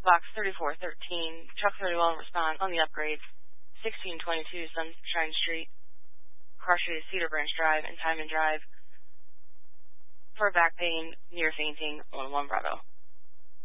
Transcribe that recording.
Box 3413, Truck 31 response on the upgrade, 1622 Sunshine Street, Car Street, Cedar Branch Drive, and Timon Drive for back pain, near fainting, on 1 Bravo.